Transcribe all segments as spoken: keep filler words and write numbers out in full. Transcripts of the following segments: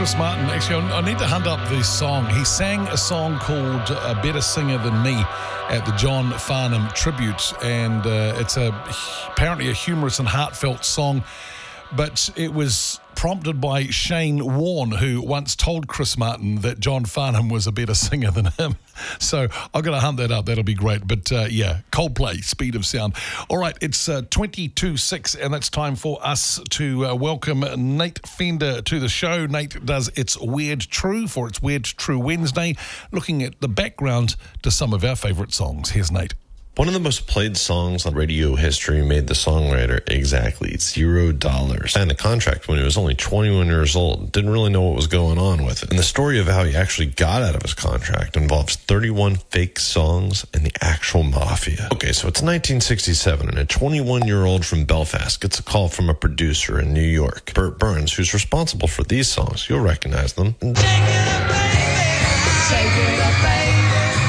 Chris Martin. Actually, I need to hunt up this song. He sang a song called A Better Singer Than Me at the John Farnham tribute, and uh, it's a apparently a humorous and heartfelt song, but it was prompted by Shane Warne, who once told Chris Martin that John Farnham was a better singer than him. So I've got to hunt that up. That'll be great. But uh, yeah, Coldplay, Speed of Sound. All right, it's uh, twenty-two six, and it's time for us to uh, welcome Nate Fender to the show. Nate does It's Weird True for It's Weird True Wednesday, looking at the background to some of our favourite songs. Here's Nate. One of the most played songs on radio history made the songwriter exactly zero dollars. Signed a contract when he was only twenty-one years old. Didn't really know what was going on with it. And the story of how he actually got out of his contract involves thirty-one fake songs and the actual mafia. Okay, so it's nineteen sixty-seven, and a twenty-one-year-old from Belfast gets a call from a producer in New York, Bert Burns, who's responsible for these songs. You'll recognize them. Take it up, baby. Take it up, baby.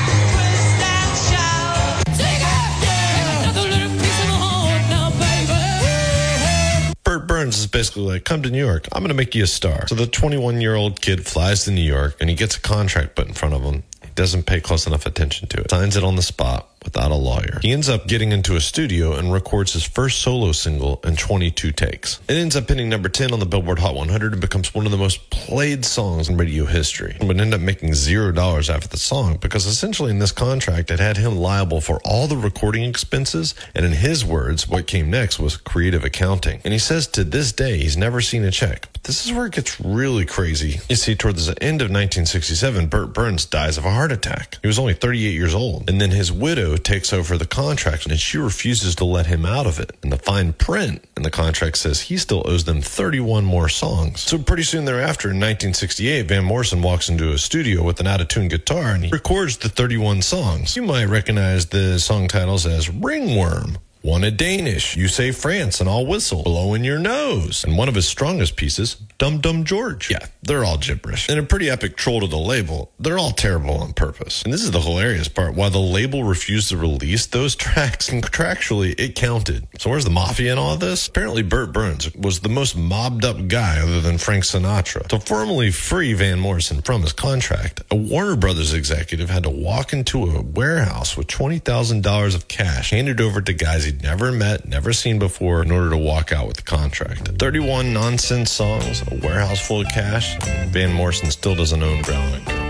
Bert Burns is basically like, come to New York, I'm going to make you a star. So the twenty-one-year-old kid flies to New York, and he gets a contract put in front of him. He doesn't pay close enough attention to it. Signs it on the spot without a lawyer. He ends up getting into a studio and records his first solo single in twenty-two takes. It ends up hitting number ten on the Billboard Hot one hundred and becomes one of the most played songs in radio history. But ended up making zero dollars after the song because essentially in this contract it had him liable for all the recording expenses, and in his words, what came next was creative accounting. And he says to this day he's never seen a check. But this is where it gets really crazy. You see, towards the end of nineteen sixty-seven, Bert Burns dies of a heart attack. He was only thirty-eight years old, and then his widow takes over the contract, and she refuses to let him out of it. And the fine print in the contract says he still owes them thirty-one more songs. So pretty soon thereafter, in nineteen sixty-eight, Van Morrison walks into a studio with an out-of-tune guitar, and he records the thirty-one songs. You might recognize the song titles as Ringworm, Wanted Danish, You Say France and I'll Whistle, Blow in Your Nose, and one of his strongest pieces, Dum Dum George. Yeah, they're all gibberish. And a pretty epic troll to the label, they're all terrible on purpose. And this is the hilarious part. While the label refused to release those tracks, contractually, it counted. So where's the mafia in all this? Apparently Bert Burns was the most mobbed up guy other than Frank Sinatra. To formally free Van Morrison from his contract, a Warner Brothers executive had to walk into a warehouse with twenty thousand dollars of cash handed over to guys he never met, never seen before, in order to walk out with the contract. thirty-one nonsense songs, a warehouse full of cash, and Van Morrison still doesn't own Groundhog.